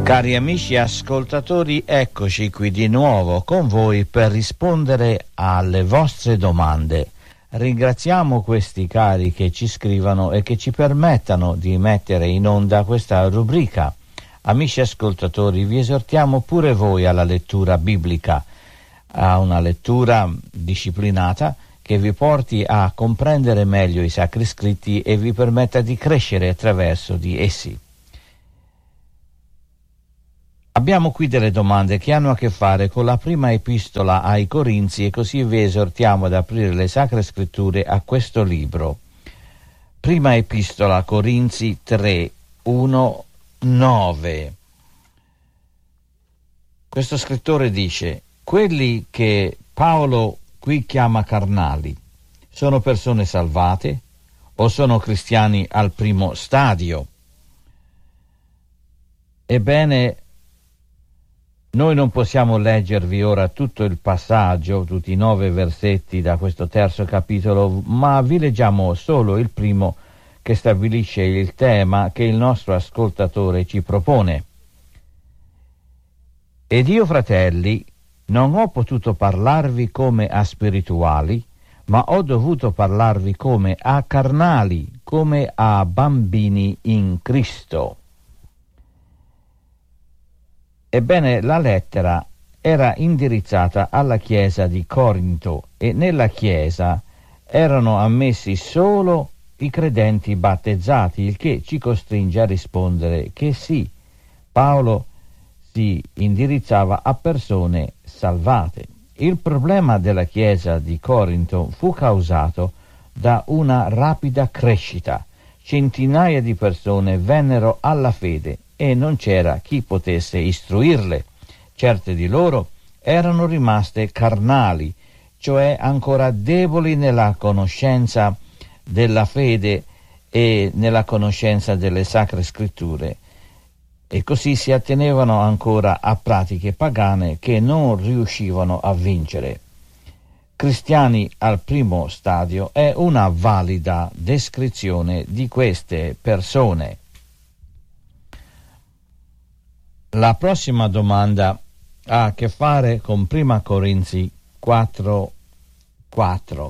Cari amici ascoltatori, eccoci qui di nuovo con voi per rispondere alle vostre domande. Ringraziamo questi cari che ci scrivano e che ci permettano di mettere in onda questa rubrica. Amici ascoltatori, vi esortiamo pure voi alla lettura biblica, a una lettura disciplinata che vi porti a comprendere meglio i Sacri Scritti e vi permetta di crescere attraverso di essi. Abbiamo qui delle domande che hanno a che fare con la prima epistola ai Corinzi e così vi esortiamo ad aprire le Sacre Scritture a questo libro. Prima epistola a Corinzi 3, 1, 9. Questo scrittore dice: quelli che Paolo qui chiama carnali sono persone salvate o sono cristiani al primo stadio? Ebbene, noi non possiamo leggervi ora tutto il passaggio, tutti i 9 versetti da questo terzo capitolo, ma vi leggiamo solo il primo che stabilisce il tema che il nostro ascoltatore ci propone. Ed io, fratelli, non ho potuto parlarvi come a spirituali, ma ho dovuto parlarvi come a carnali, come a bambini in Cristo. Ebbene, la lettera era indirizzata alla chiesa di Corinto e nella chiesa erano ammessi solo i credenti battezzati, il che ci costringe a rispondere che sì, Paolo si indirizzava a persone salvate. Il problema della chiesa di Corinto fu causato da una rapida crescita. Centinaia di persone vennero alla fede e non c'era chi potesse istruirle. Certe di loro erano rimaste carnali, cioè ancora deboli nella conoscenza della fede e nella conoscenza delle Sacre Scritture, e così si attenevano ancora a pratiche pagane che non riuscivano a vincere. Cristiani al primo stadio è una valida descrizione di queste persone. La prossima domanda ha a che fare con Prima Corinzi 4:4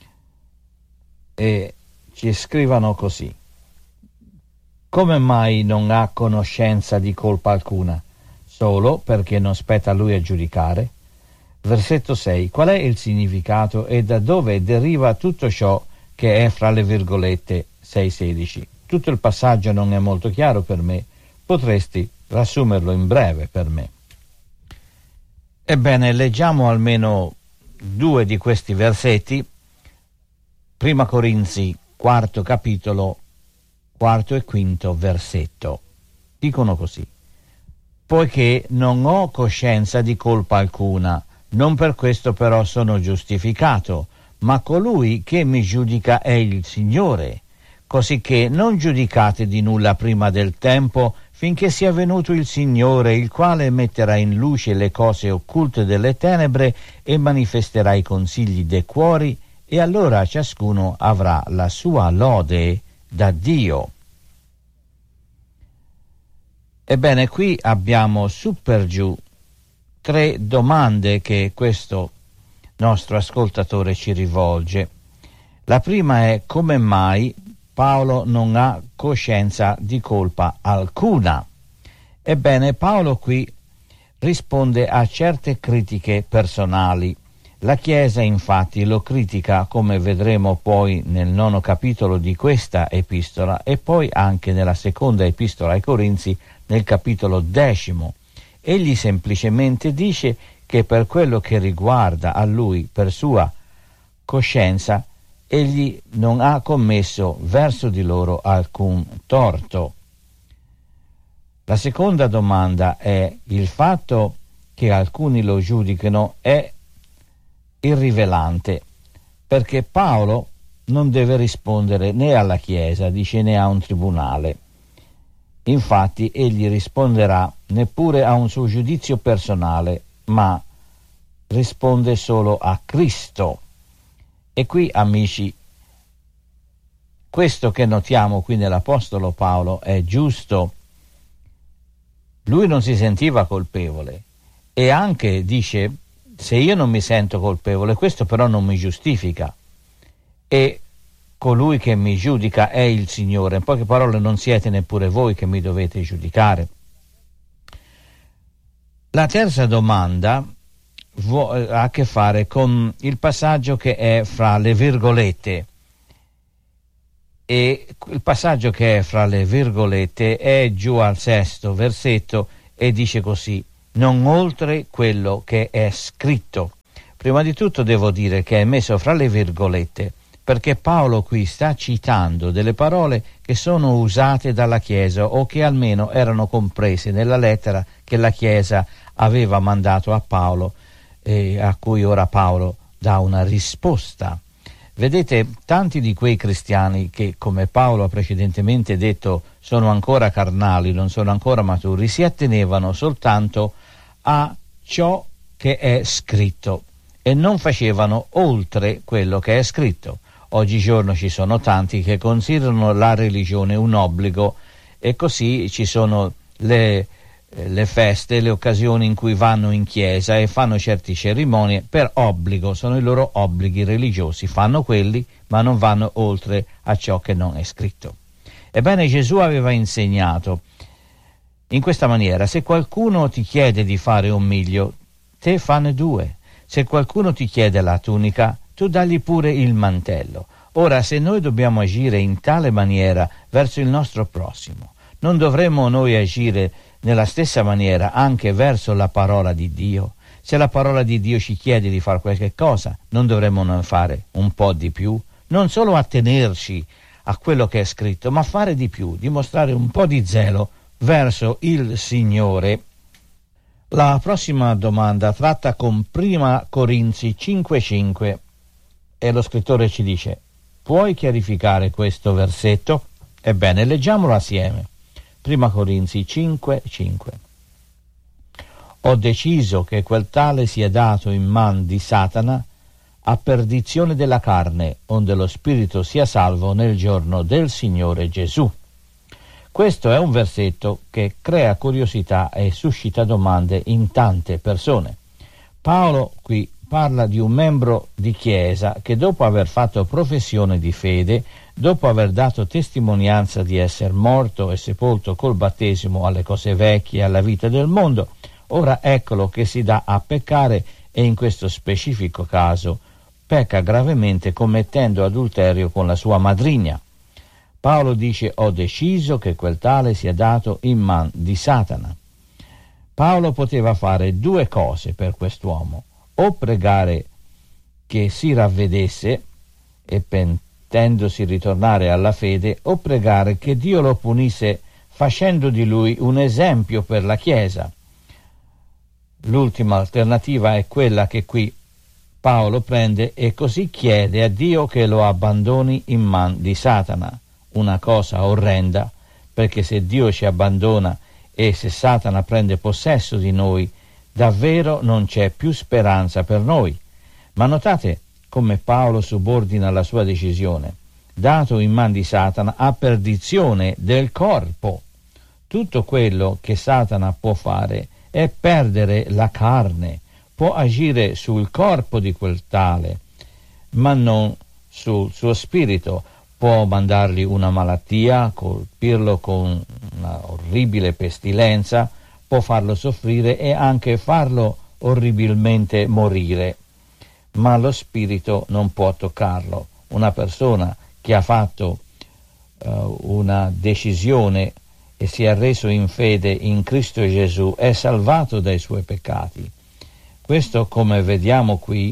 e ci scrivono così: come mai non ha conoscenza di colpa alcuna? Solo perché non spetta a lui a giudicare? Versetto 6. Qual è il significato e da dove deriva tutto ciò che è fra le virgolette 6:16? Tutto il passaggio non è molto chiaro per me. Potresti riassumerlo in breve per me? Ebbene, leggiamo almeno 2 di questi versetti. Prima Corinzi, 4 capitolo, 4 e 5 versetto. Dicono così: poiché non ho coscienza di colpa alcuna, non per questo però sono giustificato, ma colui che mi giudica è il Signore. Cosicché non giudicate di nulla prima del tempo, finché sia venuto il Signore, il quale metterà in luce le cose occulte delle tenebre e manifesterà i consigli dei cuori, e allora ciascuno avrà la sua lode da Dio. Ebbene, qui abbiamo su per giù 3 domande che questo nostro ascoltatore ci rivolge. La prima è: come mai Paolo non ha coscienza di colpa alcuna? Ebbene, Paolo qui risponde a certe critiche personali. La Chiesa infatti lo critica, come vedremo poi nel 9 capitolo di questa epistola e poi anche nella seconda epistola ai Corinzi nel capitolo 10. Egli semplicemente dice che per quello che riguarda a lui, per sua coscienza, egli non ha commesso verso di loro alcun torto. La seconda domanda è: il fatto che alcuni lo giudicano è irrilevante, perché Paolo non deve rispondere né alla Chiesa, dice, né a un tribunale. Infatti egli risponderà neppure a un suo giudizio personale, ma risponde solo a Cristo. E qui, amici, questo che notiamo qui nell'Apostolo Paolo è giusto Lui non si sentiva colpevole e anche dice: se io non mi sento colpevole, questo però non mi giustifica, e colui che mi giudica è il Signore. In poche parole, non siete neppure voi che mi dovete giudicare. La terza domanda ha a che fare con il passaggio che è fra le virgolette, e il passaggio che è fra le virgolette è giù al 6° versetto e dice così: non oltre quello che è scritto. Prima di tutto devo dire che è messo fra le virgolette perché Paolo qui sta citando delle parole che sono usate dalla Chiesa, o che almeno erano comprese nella lettera che la Chiesa aveva mandato a Paolo, a cui ora Paolo dà una risposta. Vedete, tanti di quei cristiani che, come Paolo ha precedentemente detto, sono ancora carnali, non sono ancora maturi, si attenevano soltanto a ciò che è scritto e non facevano oltre quello che è scritto. Oggigiorno ci sono tanti che considerano la religione un obbligo, e così ci sono le feste, le occasioni in cui vanno in chiesa e fanno certe cerimonie per obbligo, sono i loro obblighi religiosi, fanno quelli ma non vanno oltre a ciò che non è scritto. Ebbene, Gesù aveva insegnato in questa maniera: se qualcuno ti chiede di fare un miglio, te fanne 2. Se qualcuno ti chiede la tunica, tu dagli pure il mantello. Ora, se noi dobbiamo agire in tale maniera verso il nostro prossimo, non dovremmo noi agire nella stessa maniera anche verso la parola di Dio? Se la parola di Dio ci chiede di fare qualche cosa, non dovremmo noi fare un po' di più? Non solo attenerci a quello che è scritto, ma fare di più, dimostrare un po' di zelo verso il Signore. La prossima domanda tratta con Prima Corinzi 5,5 e lo scrittore ci dice: puoi chiarificare questo versetto? Ebbene, leggiamolo assieme. Prima Corinzi 5,5. Ho deciso che quel tale sia dato in man di Satana a perdizione della carne, onde lo spirito sia salvo nel giorno del Signore Gesù. Questo è un versetto che crea curiosità e suscita domande in tante persone. Paolo qui parla di un membro di chiesa che, dopo aver fatto professione di fede, dopo aver dato testimonianza di essere morto e sepolto col battesimo alle cose vecchie e alla vita del mondo, ora eccolo che si dà a peccare, e in questo specifico caso pecca gravemente commettendo adulterio con la sua madrigna. Paolo dice: ho deciso che quel tale sia dato in man di Satana. Paolo poteva fare 2 cose per quest'uomo: o pregare che si ravvedesse e pentendosi ritornare alla fede, o pregare che Dio lo punisse facendo di lui un esempio per la Chiesa. L'ultima alternativa è quella che qui Paolo prende e così chiede a Dio che lo abbandoni in man di Satana. Una cosa orrenda, perché se Dio ci abbandona e se Satana prende possesso di noi, davvero non c'è più speranza per noi. Ma notate come Paolo subordina la sua decisione: dato in man di Satana a perdizione del corpo. Tutto quello che Satana può fare è perdere la carne, può agire sul corpo di quel tale, ma non sul suo spirito. Può mandargli una malattia, colpirlo con una orribile pestilenza, può farlo soffrire e anche farlo orribilmente morire, ma lo spirito non può toccarlo. Una persona che ha fatto una decisione e si è reso in fede in Cristo Gesù è salvato dai suoi peccati. Questo, come vediamo qui,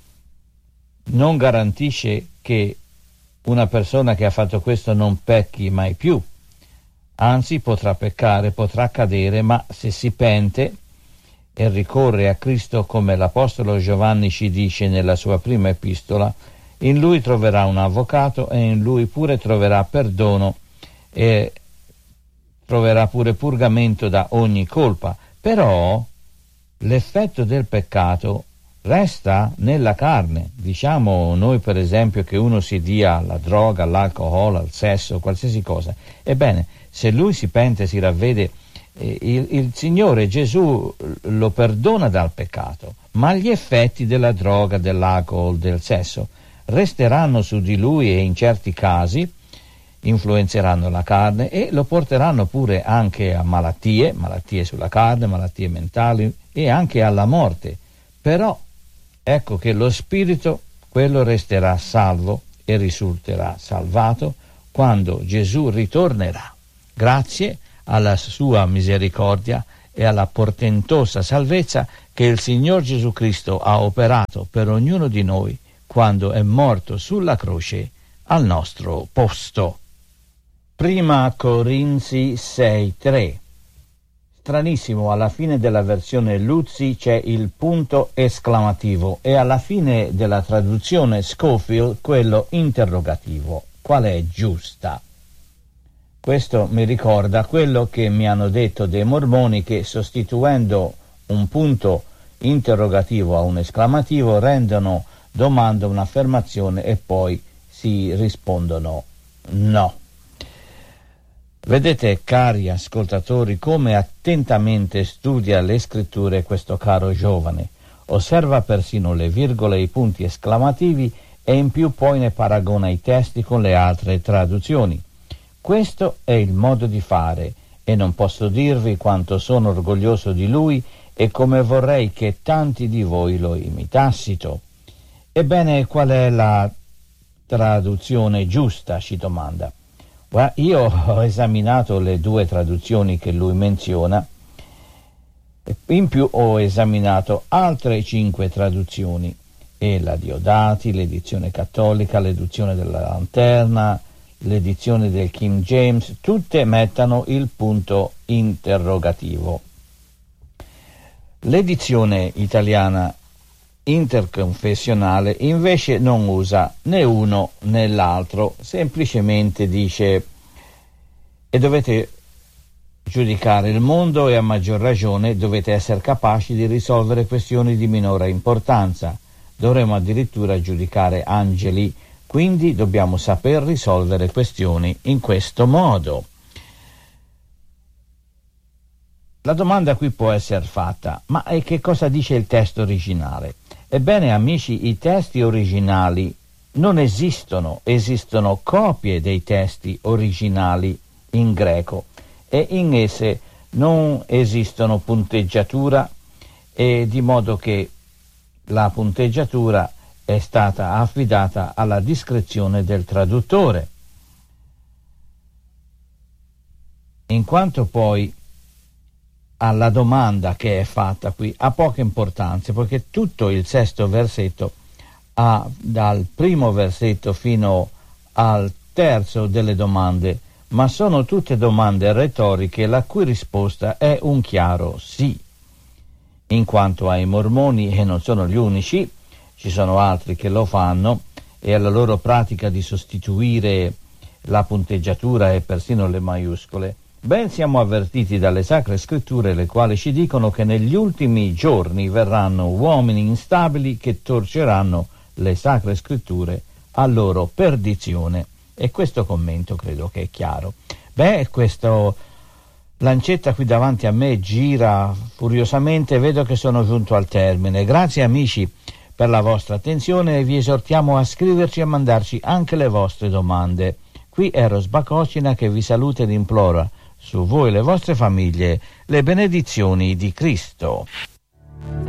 non garantisce che una persona che ha fatto questo non pecchi mai più, anzi potrà peccare, potrà cadere, ma se si pente e ricorre a Cristo, come l'Apostolo Giovanni ci dice nella sua prima epistola, in Lui troverà un avvocato e in Lui pure troverà perdono e troverà pure purgamento da ogni colpa. Però l'effetto del peccato resta nella carne. Diciamo noi per esempio che uno si dia alla droga, all'alcol, al sesso, qualsiasi cosa. Ebbene, se lui si pente, si ravvede il Signore Gesù lo perdona dal peccato, ma gli effetti della droga, dell'alcol, del sesso resteranno su di lui e in certi casi influenzeranno la carne e lo porteranno pure anche a malattie sulla carne, malattie mentali e anche alla morte. Però ecco che lo spirito, quello resterà salvo e risulterà salvato quando Gesù ritornerà, grazie alla sua misericordia e alla portentosa salvezza che il Signor Gesù Cristo ha operato per ognuno di noi quando è morto sulla croce al nostro posto. Prima Corinzi 6:3. Stranissimo, alla fine della versione Luzzi c'è il punto esclamativo e alla fine della traduzione Scofield quello interrogativo. Qual è giusta? Questo mi ricorda quello che mi hanno detto dei mormoni, che sostituendo un punto interrogativo a un esclamativo rendono domanda un'affermazione e poi si rispondono no. Vedete, cari ascoltatori, come attentamente studia le scritture questo caro giovane. Osserva persino le virgole e i punti esclamativi e in più poi ne paragona i testi con le altre traduzioni. Questo è il modo di fare e non posso dirvi quanto sono orgoglioso di lui e come vorrei che tanti di voi lo imitassero. Ebbene, qual è la traduzione giusta? Ci domanda. Io ho esaminato le 2 traduzioni che lui menziona, in più ho esaminato altre 5 traduzioni, e la Diodati, l'edizione cattolica, l'edizione della Lanterna, l'edizione del King James, tutte mettano il punto interrogativo. L'edizione italiana interconfessionale invece non usa né uno né l'altro, semplicemente dice: e dovete giudicare il mondo e a maggior ragione dovete essere capaci di risolvere questioni di minore importanza. Dovremo addirittura giudicare angeli, quindi dobbiamo saper risolvere questioni in questo modo. La domanda qui può essere fatta: ma che cosa dice il testo originale? Ebbene, amici, i testi originali non esistono copie dei testi originali in greco e in esse non esistono punteggiatura, e di modo che la punteggiatura è stata affidata alla discrezione del traduttore. In quanto poi alla domanda che è fatta qui ha poca importanza, perché tutto il 6° versetto ha dal primo versetto fino al 3° delle domande, ma sono tutte domande retoriche la cui risposta è un chiaro sì. In quanto ai mormoni, e non sono gli unici, ci sono altri che lo fanno, e alla loro pratica di sostituire la punteggiatura e persino le maiuscole, ben siamo avvertiti dalle Sacre Scritture, le quali ci dicono che negli ultimi giorni verranno uomini instabili che torceranno le Sacre Scritture a loro perdizione. E questo commento credo che è chiaro. Questo lancetta qui davanti a me gira furiosamente, vedo che sono giunto al termine. Grazie amici per la vostra attenzione e vi esortiamo a scriverci e a mandarci anche le vostre domande. Qui è Eros Bacocina che vi saluta ed implora su voi e le vostre famiglie le benedizioni di Cristo.